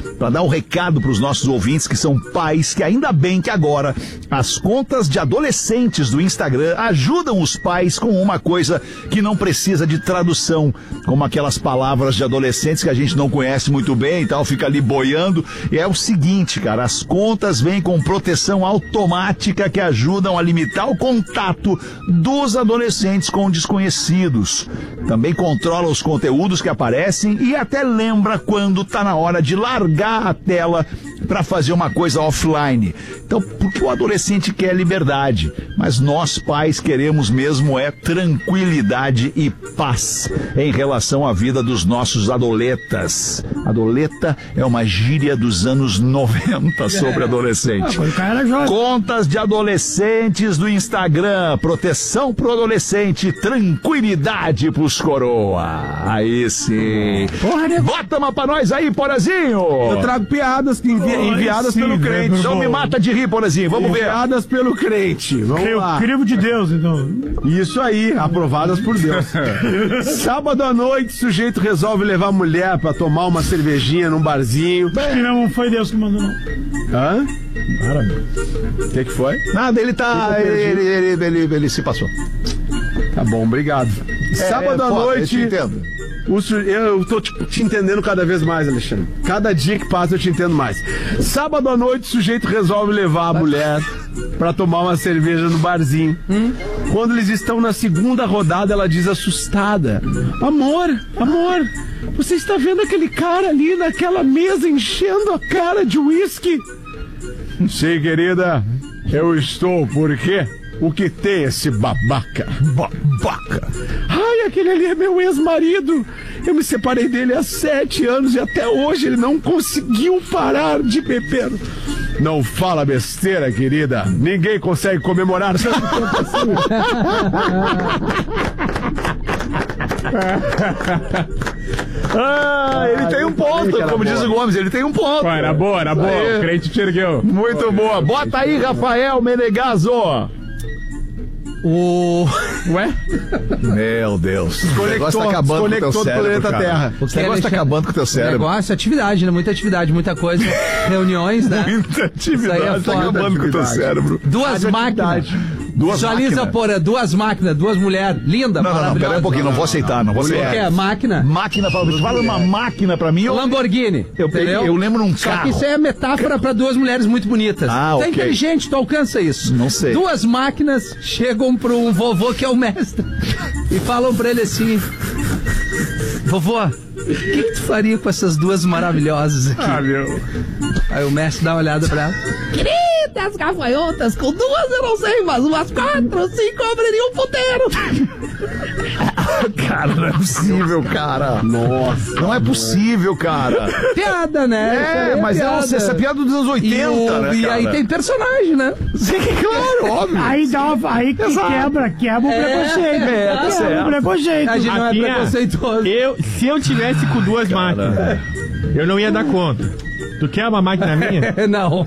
para dar um recado para os nossos ouvintes que são pais, que ainda bem que agora as contas de adolescentes do Instagram ajudam os pais com uma coisa que não precisa de tradução, como aquelas palavras de adolescentes que a gente não conhece muito bem e tal, fica ali boiando. E é o seguinte, cara, as contas vêm com proteção automática que ajudam a limitar o contato dos adolescentes com desconhecidos. Também controla os conteúdos que aparecem e até lembra quando tá na hora de largar a tela para fazer uma coisa offline. Então, porque o adolescente quer liberdade, mas nós pais queremos mesmo é tranquilidade e paz em relação à vida dos nossos adoletas. Adoleta é uma gíria dos anos 90 sobre adolescente. Contas de adolescentes do Instagram, proteção pro adolescente, tranquilidade pros coroa. Aí sim. Bota uma pra nós aí, Porazinho. Eu trago piadas que enviadas pelo crente. Não me mata de rir, Porazinho. Vamos ver. Enviadas pelo crente. Vamos lá. Crivo de Deus, então. Isso aí, aprovadas por Deus. Sábado à noite, sujeito resolve levar a mulher pra tomar uma cervejinha num barzinho. Não foi Deus que mandou, não. Hã? O que foi? Nada, ele tá. Ele se passou. Tá bom, obrigado. Sábado à noite. Eu te entendo. Eu tô te entendendo cada vez mais, Alexandre. Cada dia que passa eu te entendo mais. Sábado à noite, o sujeito resolve levar a mulher pra tomar uma cerveja no barzinho. Quando eles estão na segunda rodada, ela diz assustada: Amor, você está vendo aquele cara ali naquela mesa enchendo a cara de uísque? Sim, querida, eu estou. Por quê? O que tem esse babaca? Babaca? Ai, aquele ali é meu ex-marido. Eu me separei dele há 7 anos e até hoje ele não conseguiu parar de beber. Não fala besteira, querida. Ninguém consegue comemorar tanto tempo assim. Ele tem um ponto, como diz o Gomes, ele tem um ponto. Era boa, o crente te ergueu. Muito boa. Bota aí, Rafael Menegaso. Ué? Meu Deus. O negócio tá acabando com o teu cérebro, cara. Terra. O negócio tá acabando com o teu cérebro. Negócio, atividade, né? Muita atividade, muita coisa. Reuniões, né? Muita atividade, tá acabando com o teu cérebro. Duas máquinas. Visualiza, porra, 2 máquinas, 2 mulheres. Linda, Não, pera aí um pouquinho, não vou aceitar, não vou aceitar. O que é? Máquina? Máquina, fala uma máquina pra mim. Lamborghini. Eu lembro num carro. Só que isso é metáfora pra 2 mulheres muito bonitas. Ah, Tá inteligente, tu alcança isso. Não sei. 2 máquinas chegam pro um vovô que é o mestre e falam pra ele assim: Vovô, o que tu faria com essas 2 maravilhosas aqui? Meu. Aí o mestre dá uma olhada pra ela: Queridas gafanhotas, com 2 eu não sei, mas umas 4, 5 eu abriria um puteiro. Cara, não é possível, cara. Nossa. Não é possível, cara. Piada, né? Mas essa piada dos anos 80, né, e cara? aí tem personagem, né? Sim, claro, óbvio. Aí que quebra o preconceito. Tá certo. Quebra o preconceito. A gente não é Rafinha, preconceituoso. Se eu tivesse com 2 máquinas, eu não ia dar conta. Tu quer uma máquina minha? Não.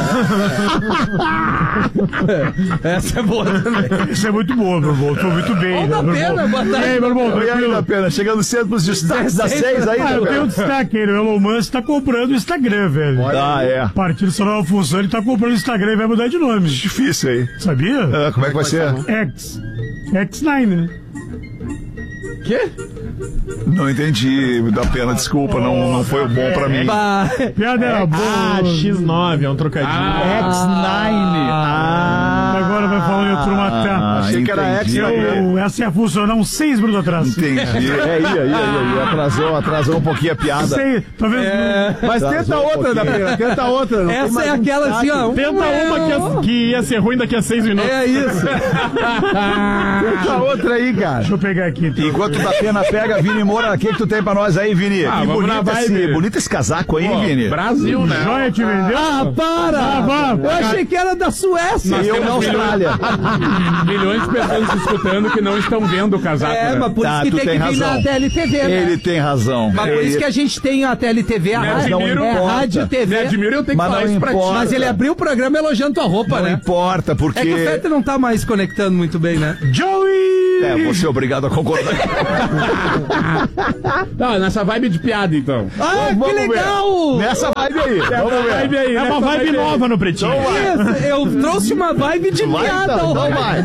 Essa é boa também. Isso é muito bom, meu irmão. Tô muito bem. Olha a pena, boa tarde. E aí, meu irmão? E aí, da pena, chegando cedo pros destaques das 6 aí, Eu tenho um destaque aí. O Elon Musk tá comprando o Instagram, velho. é. Partido só nova função, ele tá comprando o Instagram e vai mudar de nome. Difícil aí. Sabia? Como é que vai ser? X9, né? Quê? Não entendi, me dá pena, desculpa, não foi bom pra mim. Piada boa. X9, é um trocadilho. X9. Agora vai falar em outro matar. Achei que era X9. Essa ia funcionar uns 6 minutos atrás. Entendi. Atrasou um pouquinho a piada. Talvez. Mas tenta outra, da pena. Tenta outra. Essa é aquela assim, ó. Tenta uma que ia ser ruim daqui a 6 minutos. É isso. Tenta outra aí, cara. Deixa eu pegar aqui. Então. Enquanto da pena pega, Vini Moura, o que tu tem pra nós aí, Vini? Que vamos na vibe. bonito esse casaco aí, hein, Vini? Brasil, né? Joia te vendeu? Para! Eu achei que era da Suécia. E eu na Austrália. Milhões de pessoas se escutando que não estão vendo o casaco. Mas por isso que tu tem que vir razão. na TLTV, né? Ele tem razão. Mas por isso que a gente tem a TLTV, a rádio, rádio TV. Me admiro, eu tenho que Mas falar não isso pra ti. importa. Mas ele abriu o programa elogiando tua roupa, Não né? importa, porque... É que o Fetter não tá mais conectando muito bem, né? Joey! vou ser obrigado a concordar. Tá, nessa vibe de piada, então. Ah, Vamos que ver. legal! Nessa vibe aí. Vamos ver. É uma vibe nova no Pretinho. Isso, eu trouxe uma vibe de Vai, piada. então vai.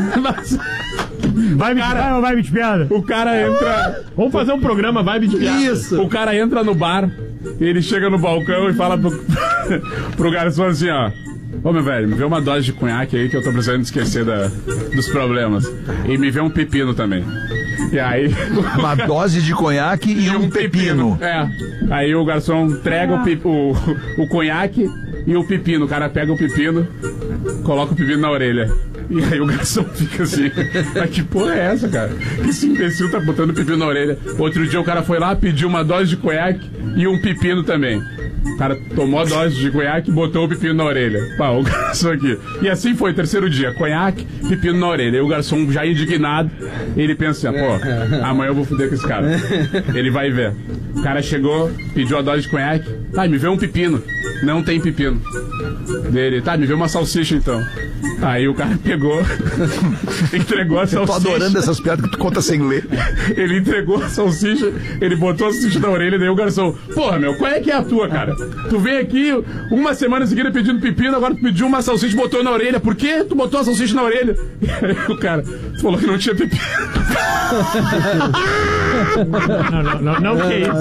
Vibe de piada. O cara entra. Vamos fazer um programa vibe de piada. Isso. O cara entra no bar, ele chega no balcão e fala pro garçom assim, ó. Ô, meu velho, me vê uma dose de cunhaque aí que eu tô precisando esquecer dos problemas. E me vê um pepino também. E aí... Uma dose de conhaque e um pepino. É. Aí o garçom entrega o conhaque e o pepino. O cara pega o pepino, coloca o pepino na orelha. E aí o garçom fica assim, mas que porra é essa, cara? Que esse imbecil tá botando pepino na orelha. Outro dia o cara foi lá, pediu uma dose de conhaque e um pepino também. O cara tomou a dose de conhaque e botou o pepino na orelha. Pá, o garçom aqui. E assim foi, terceiro dia, conhaque, pepino na orelha. E o garçom já indignado, ele pensa assim, pô, amanhã eu vou foder com esse cara. Ele vai ver. O cara chegou, pediu a dose de conhaque. Tá, me vê um pepino. Não tem pepino. Dele, tá, me vê uma salsicha então. Aí o cara pegou, entregou a Eu tô salsicha. adorando essas piadas que tu conta sem ler. Ele entregou a salsicha, ele botou a salsicha na orelha, daí o garçom, porra, meu, qual é que é a tua, cara? Tu veio aqui uma semana seguida pedindo pepino, agora tu pediu uma salsicha e botou na orelha. Por que tu botou a salsicha na orelha? E aí o cara falou que não tinha pepino. Não, que isso.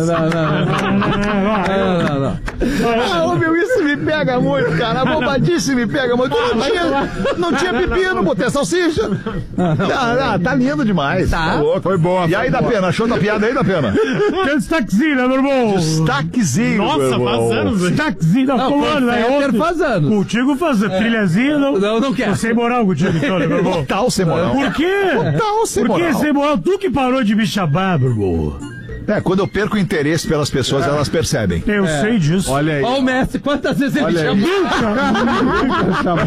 Não. Ah, meu, isso me pega muito, cara. A bobadice me pega muito. Não tinha pepino, botei a salsicha. Tá lindo demais. Tá. Louco. Foi boa. E aí, da Pena? Achou da piada aí, da Pena? Que destaquezinho, né, meu irmão? Destaquezinho. Nossa, meu irmão. faz anos, velho. Destaquezinho da Não, fulano, né? Fetter Ontem. faz anos. Contigo fazer trilhazinha, não. Não quero. Tô sem moral contigo, então, né, meu irmão? Total sem moral. Por quê? Total sem Por que moral. sem moral? Tu que parou de me chamar, meu irmão. É, quando eu perco o interesse pelas pessoas, elas percebem. Eu sei disso. Olha aí. Ó o Messi, quantas vezes ele Olha aí. chamou?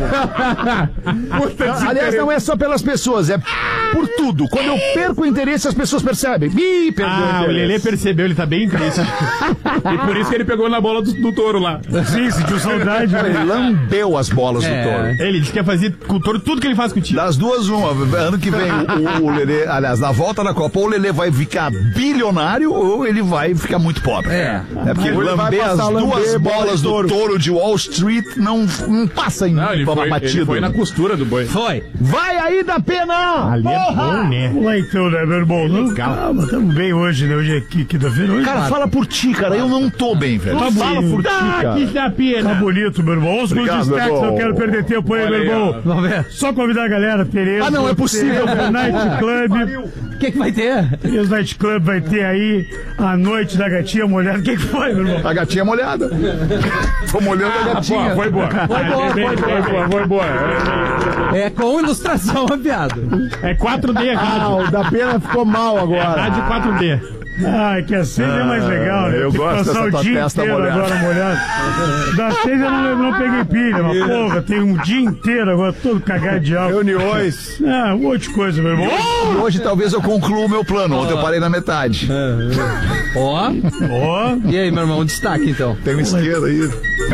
Aliás, não é só pelas pessoas, é por tudo. Quando eu perco o interesse, as pessoas percebem. Ih, perdeu o Ah, o interesse. Lelê percebeu, ele tá bem triste. E por isso que ele pegou na bola do touro lá. Sim, sentiu saudade. Ele Né? lambeu as bolas do touro. Ele disse que ia fazer com o Touro tudo que ele faz contigo. Das duas, uma. Ano que vem, o Lelê, aliás, na volta da Copa, ou o Lelê vai ficar bilionário ou ele vai ficar muito pobre. É. porque Ou ele vai lamber as passar a lamber duas bola bolas de do touro. touro de Wall Street não passa em Não, ele batido. foi na costura do boi. Foi. Vai aí da Pena! Ali é bom, né? Vamos lá então, né, meu irmão? Não, calma, estamos bem hoje, né? Hoje é quinta-feira. Hoje Cara, fala por ti, cara. Eu não tô bem, velho. Tá Fala por ti, cara. Que da pena. tá bonito, meu irmão. Os meus Obrigado, meu destaques, irmão. não quero perder tempo aí, Olha meu aí, irmão. Vamos ver. Só convidar a galera, Tereza. Ah, não, é possível. Tereza Night Club. O que vai ter? Tereza Night Club vai ter aí a noite da gatinha molhada. O que foi, meu irmão? A gatinha molhada. Tô molhando a gatinha. Foi boa. Foi boa. É com ilustração, a piada. É 4D a rádio. o da Pena ficou mal agora. Rádio 4D. Ah, que a 6 é mais legal, né? eu Tem que gosto passar dessa o tua dia testa inteiro molhada. agora molhado. Da 6 eu não peguei pilha, mas porra, tem um dia inteiro agora todo cagado de álcool. Reuniões. Ah, um monte de coisa, meu irmão. E hoje talvez eu conclua o meu plano. Ontem eu parei na metade. Ó. Ó, E aí, meu irmão, um destaque então. Tem uma esquerda aí.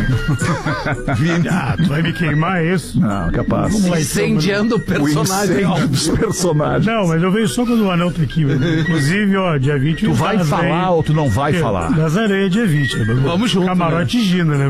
tu vai me queimar isso? Não, capaz. Vamos lá, então, Incendiando o O personagem. incêndio dos personagens. Não, mas eu venho só quando o anão tá aqui, meu irmão. Inclusive, ó, dia 20 Tu vai falar ou tu não vai falar? Das areias, dia 20, né, meu irmão? Vamos junto, Camarote Gina, né?